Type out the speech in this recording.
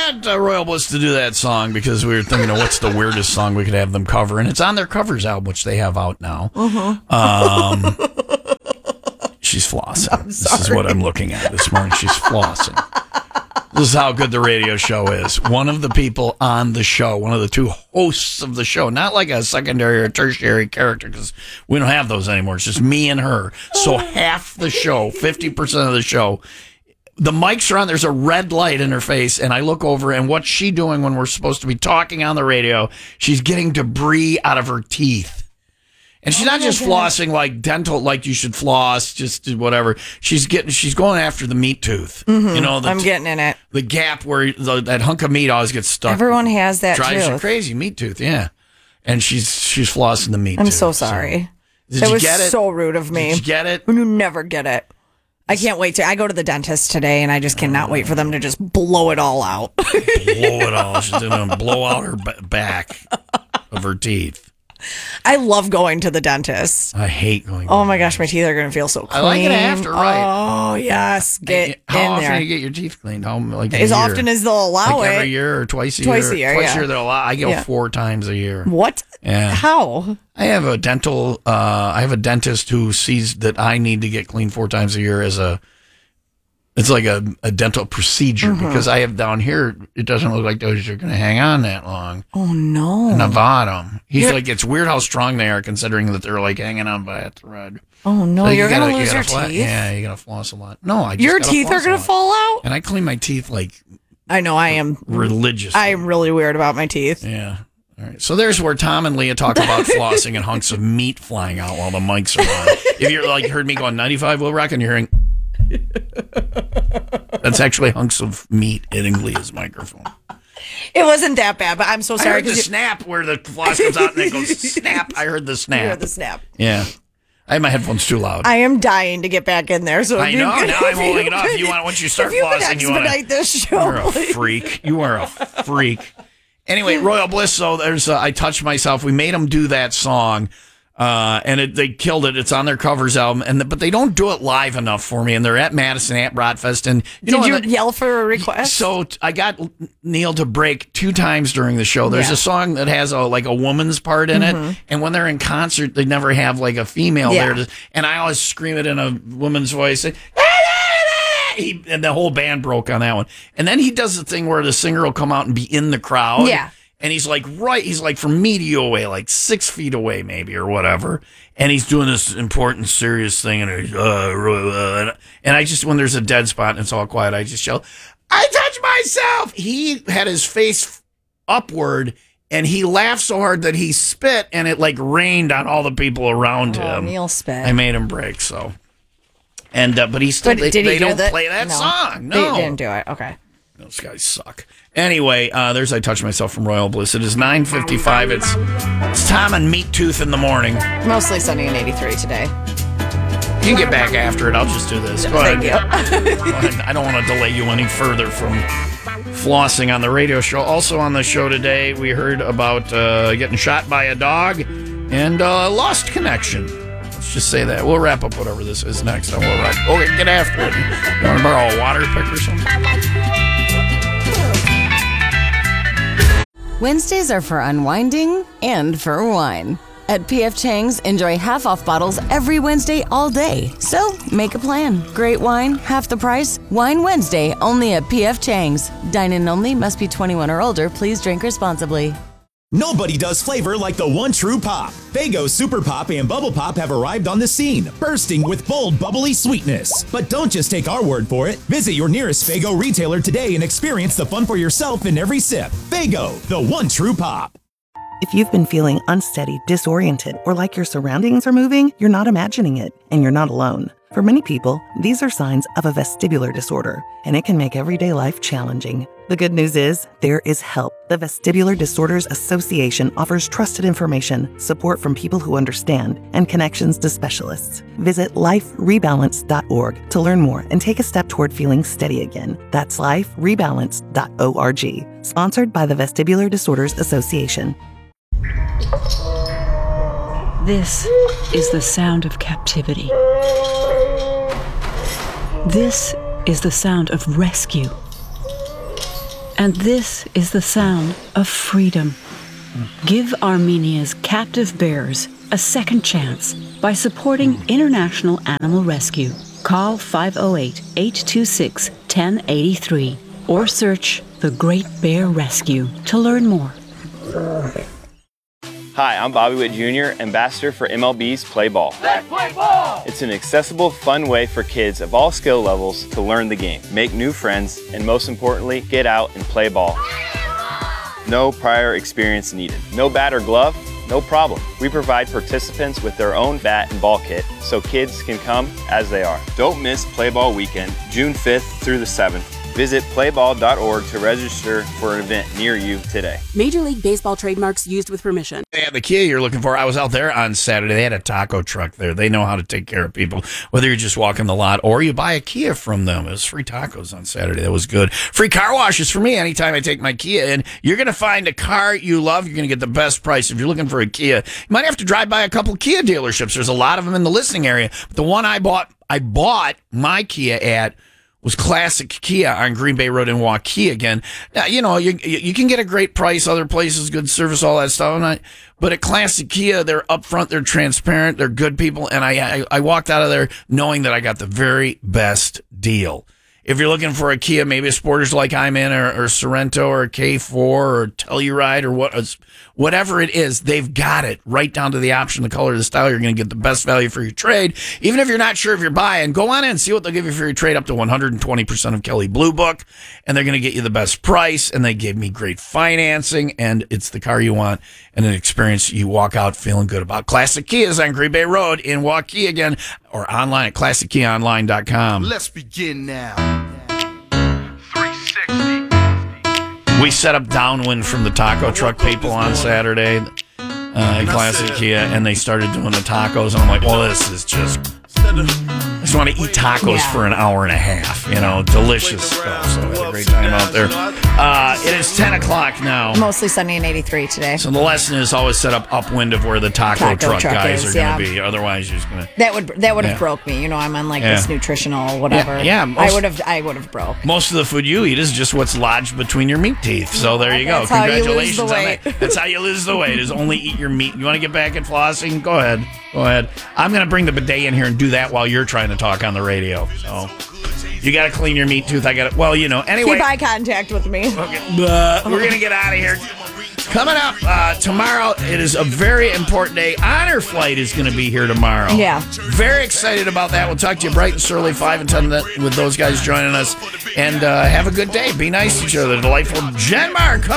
got Royal Bliss to do that song because we were thinking of what's the weirdest song we could have them cover, and it's on their covers album, which they have out now. She's flossing. This is what I'm looking at this morning. She's flossing. This is how good the radio show is. One of the people on the show, one of the two hosts of the show, not like a secondary or tertiary character, because we don't have those anymore. It's just me and her. So half the show, 50% of the show, the mics are on. There's a red light in her face, and I look over, and what's she doing when we're supposed to be talking on the radio? She's getting debris out of her teeth. And she's not just flossing like dental, like you should floss, just whatever. She's going after the meat tooth. Mm-hmm. You know, I'm getting in it. The gap where that hunk of meat always gets stuck. Everyone has that Drives tooth. you crazy, meat tooth, yeah. And she's flossing the meat tooth. I'm so sorry. So, that was get it? so rude of me. Did you get it? You never get it. I can't wait to. I go to the dentist today, and I just cannot wait for them to just blow it all out. Blow it all. She's going to blow out her back of her teeth. I love going to the dentist. I hate going. Oh my gosh, my teeth are going to feel so clean. I like it after, right? Oh yes, get How in often there. do you get your teeth cleaned? How like As often as they'll allow like it. every year or twice a year? Twice a year, Twice a yeah. year they'll allow. I go 4 times a year. What? Yeah. How? I have a dental. I have a dentist who sees that I need to get cleaned 4 times a year as a. It's like a dental procedure because I have down here. It doesn't look like those are going to hang on that long. Oh no! And the bottom. He's like, it's weird how strong they are considering that they're like hanging on by a thread. Oh no! So You're going to lose your teeth. Yeah, you got to floss a lot. No, I just your gotta teeth are floss going a to lot. fall out. And I clean my teeth like. I know I am religiously. I am really weird about my teeth. Yeah. All right. So there's where Tom and Leah talk about flossing and hunks of meat flying out while the mics are on. If you're like heard me going 95 Will Rock and you're hearing. That's actually hunks of meat hitting Leah's microphone. It wasn't that bad, but I'm so sorry. I heard the snap where the floss comes out and it goes snap. I heard the snap. You heard the snap. Yeah. I had my headphones too loud. I am dying to get back in there. So I know. Now I'm holding it off. Once you start flossing, you want to expedite this show. You're a freak. You are a freak. Anyway, Royal Bliss. So there's I Touch Myself. We made them do that song, and they killed it. It's on their covers album, but they don't do it live enough for me. And they're at Madison at Broadfest. And did you yell for a request? So I got Neil to break 2 times during the show. There's a song that has a woman's part in it, and when they're in concert, they never have like a female there. And I always scream it in a woman's voice. And the whole band broke on that one. And then he does the thing where the singer will come out and be in the crowd. Yeah. And he's like from me to you away, like 6 feet away maybe or whatever. And he's doing this important, serious thing. And I just, when there's a dead spot and it's all quiet, I just yell, I touch myself. He had his face upward and he laughed so hard that he spit and it like rained on all the people around him. Neil spit. I made him break, so. And but he still they don't play that song. No, they didn't do it. Okay, those guys suck. Anyway, there's I Touch Myself from Royal Bliss. It is 9:55. It's Tom and Meat Tooth in the morning. Mostly sunny and 83 today. You can get back after it. I'll just do this. Go ahead. Thank you. Go ahead. I don't want to delay you any further from flossing on the radio show. Also on the show today, we heard about getting shot by a dog and lost connection. Let's just say that. We'll wrap up whatever this is next. And we'll okay, get after it. You want to borrow a water pick or something? Wednesdays are for unwinding and for wine. At P.F. Chang's, enjoy half-off bottles every Wednesday all day. So, make a plan. Great wine, half the price. Wine Wednesday, only at P.F. Chang's. Dine-in only, must be 21 or older. Please drink responsibly. Nobody does flavor like the one true pop. Faygo Super Pop and Bubble Pop have arrived on the scene, bursting with bold, bubbly sweetness. But don't just take our word for it. Visit your nearest Faygo retailer today and experience the fun for yourself in every sip. Faygo, the one true pop. If you've been feeling unsteady, disoriented, or like your surroundings are moving, you're not imagining it, and you're not alone. For many people, these are signs of a vestibular disorder, and it can make everyday life challenging. The good news is, there is help. The Vestibular Disorders Association offers trusted information, support from people who understand, and connections to specialists. Visit liferebalance.org to learn more and take a step toward feeling steady again. That's liferebalance.org. Sponsored by the Vestibular Disorders Association. This is the sound of captivity. This is the sound of rescue. And this is the sound of freedom. Give Armenia's captive bears a second chance by supporting International Animal Rescue. Call 508-826-1083 or search The Great Bear Rescue to learn more. Hi, I'm Bobby Witt Jr., Ambassador for MLB's Play Ball. Let's play ball! It's an accessible, fun way for kids of all skill levels to learn the game, make new friends, and most importantly, get out and play ball. No prior experience needed. No bat or glove? No problem. We provide participants with their own bat and ball kit so kids can come as they are. Don't miss Play Ball Weekend, June 5th through the 7th. Visit playball.org to register for an event near you today. Major League Baseball trademarks used with permission. Yeah, the Kia you're looking for. I was out there on Saturday. They had a taco truck there. They know how to take care of people, whether you're just walking the lot or you buy a Kia from them. It was free tacos on Saturday. That was good. Free car washes for me anytime I take my Kia in. You're going to find a car you love. You're going to get the best price. If you're looking for a Kia, you might have to drive by a couple Kia dealerships. There's a lot of them in the listening area. But the one I bought my Kia at was Classic Kia on Green Bay Road in Waukegan. Now, you know, you can get a great price, other places, good service, all that stuff. But at Classic Kia, they're upfront, they're transparent, they're good people. And I walked out of there knowing that I got the very best deal. If you're looking for a Kia, maybe a Sportage like I'm in, or Sorento, or a K4, or Telluride, or whatever it is, they've got it right down to the option, the color, the style. You're going to get the best value for your trade. Even if you're not sure if you're buying, go on in and see what they'll give you for your trade, up to 120% of Kelley Blue Book, and they're going to get you the best price, and they gave me great financing, and it's the car you want and an experience you walk out feeling good about. Classic Kias on Green Bay Road in Waukegan, or online at ClassicKiaOnline.com. Let's begin now. We set up downwind from the taco truck people on Saturday at Classic Kia, and they started doing the tacos, and I'm like, well, this is just... I just want to eat tacos for an hour and a half, you know, delicious stuff. So I had a great time out there. It is 10 o'clock now. Mostly sunny and 83 today. So the lesson is always set up upwind of where the taco truck guys are going to be. Otherwise, you're just going to... That would have broke me. You know, I'm on like this nutritional whatever. Yeah, I would have broke. Most of the food you eat is just what's lodged between your meat teeth. So there you go. Congratulations on that. That's how you lose the weight, is only eat your meat. You want to get back at flossing? Go ahead. I'm going to bring the bidet in here and do that while you're trying to talk on the radio. So you got to clean your meat tooth. I got it. Well, you know, anyway. Keep eye contact with me. Okay. We're going to get out of here. Coming up tomorrow, it is a very important day. Honor Flight is going to be here tomorrow. Yeah. Very excited about that. We'll talk to you bright and early, 5 and 10 with those guys joining us. And have a good day. Be nice to each other. Delightful Jen Mark.